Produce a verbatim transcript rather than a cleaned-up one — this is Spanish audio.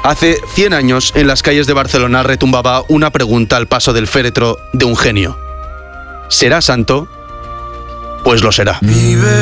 Hace cien años, en las calles de Barcelona retumbaba una pregunta al paso del féretro de un genio. ¿Será santo? Pues lo será. Vive